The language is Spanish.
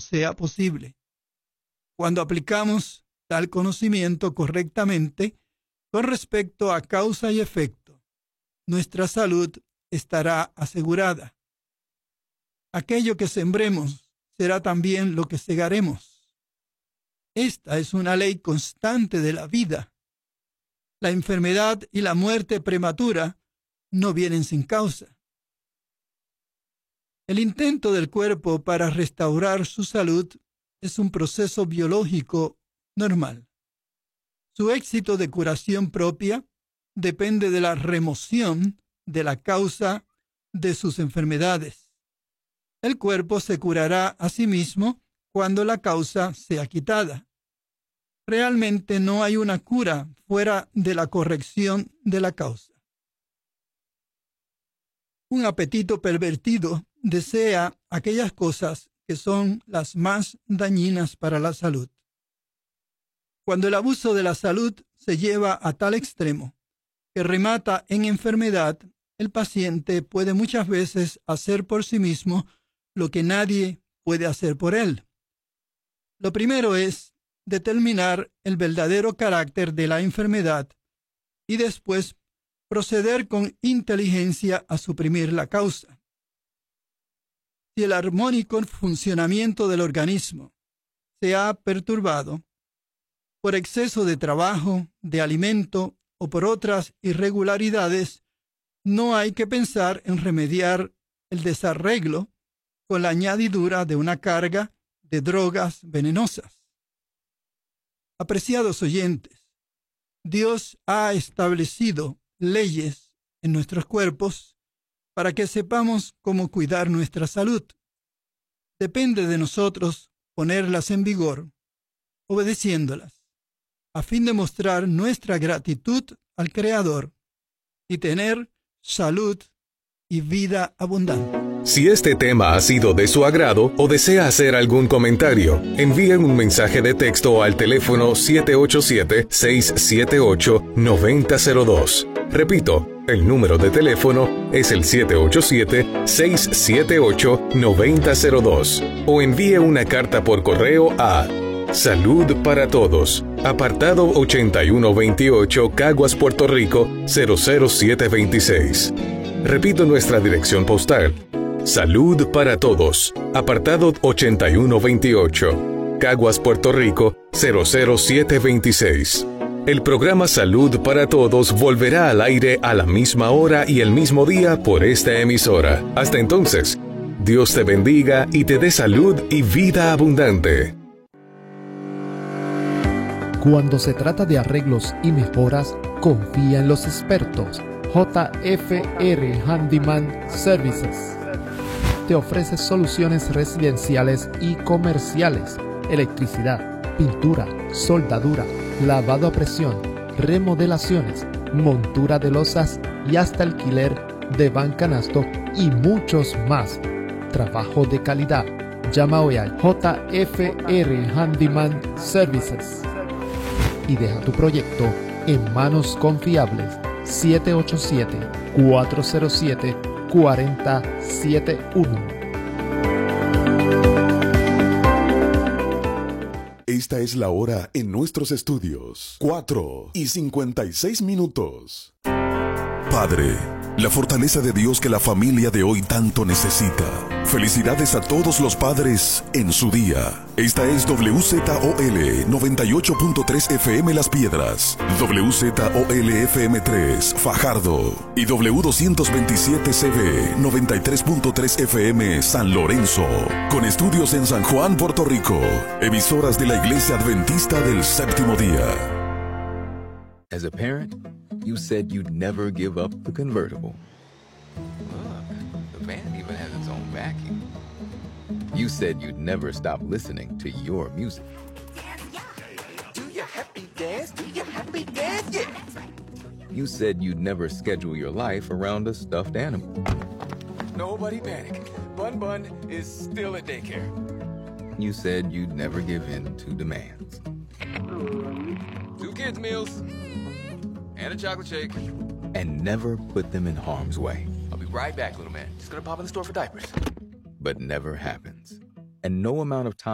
sea posible. Cuando aplicamos tal conocimiento correctamente con respecto a causa y efecto, nuestra salud estará asegurada. Aquello que sembremos será también lo que segaremos. Esta es una ley constante de la vida. La enfermedad y la muerte prematura no vienen sin causa. El intento del cuerpo para restaurar su salud es un proceso biológico normal. Su éxito de curación propia depende de la remoción de la causa de sus enfermedades. El cuerpo se curará a sí mismo cuando la causa sea quitada. Realmente no hay una cura fuera de la corrección de la causa. Un apetito pervertido desea aquellas cosas que son las más dañinas para la salud. Cuando el abuso de la salud se lleva a tal extremo que remata en enfermedad, el paciente puede muchas veces hacer por sí mismo lo que nadie puede hacer por él. Lo primero es determinar el verdadero carácter de la enfermedad y después proceder con inteligencia a suprimir la causa. Si el armónico funcionamiento del organismo se ha perturbado por exceso de trabajo, de alimento o por otras irregularidades, no hay que pensar en remediar el desarreglo con la añadidura de una carga de drogas venenosas. Apreciados oyentes, Dios ha establecido leyes en nuestros cuerpos para que sepamos cómo cuidar nuestra salud. Depende de nosotros ponerlas en vigor, obedeciéndolas, a fin de mostrar nuestra gratitud al Creador y tener salud y vida abundante. Si este tema ha sido de su agrado o desea hacer algún comentario, envíen un mensaje de texto al teléfono 787-678-9002. Repito, el número de teléfono es el 787-678-9002. O envíe una carta por correo a Salud para Todos, apartado 8128, Caguas, Puerto Rico, 00726. Repito nuestra dirección postal. Salud para Todos, apartado 8128, Caguas, Puerto Rico, 00726. El programa Salud para Todos volverá al aire a la misma hora y el mismo día por esta emisora. Hasta entonces, Dios te bendiga y te dé salud y vida abundante. Cuando se trata de arreglos y mejoras, confía en los expertos. JFR Handyman Services te ofrece soluciones residenciales y comerciales, electricidad, pintura, soldadura, lavado a presión, remodelaciones, montura de losas y hasta alquiler de van canasto y muchos más. Trabajo de calidad. Llama hoy al JFR Handyman Services y deja tu proyecto en manos confiables. 787-407-4071. Esta es la hora en nuestros estudios. 4:56. Padre, la fortaleza de Dios que la familia de hoy tanto necesita. Felicidades a todos los padres en su día. Esta es WZOL 98.3 FM Las Piedras, WZOL FM 3 Fajardo y W227CB 93.3 FM San Lorenzo, con estudios en San Juan, Puerto Rico. Emisoras de la Iglesia Adventista del Séptimo Día. As a parent, you said you'd never give up the convertible. Look, the van even has its own vacuum. You said you'd never stop listening to your music. Do your happy dance, yeah. You said you'd never schedule your life around a stuffed animal. Nobody panic. Bun Bun is still at daycare. You said you'd never give in to demands. 2 kids' meals. And a chocolate shake. And never put them in harm's way. I'll be right back, little man. Just gonna pop in the store for diapers. But never happens. And no amount of time